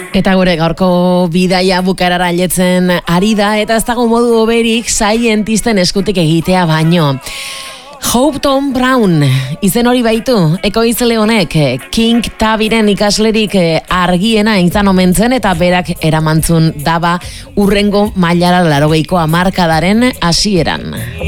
Eta gure gaurko bidaia bukarara ailetzen ari da, eta ez dago modu hoberik scientisten eskutik egitea baino. Houghton Brown, izen hori baitu, ekoizle honek King Tabiren ikaslerik argiena izan omen zen, eta berak eramantzun daba urrengo mailara 80ko hamarkadaren hasieran.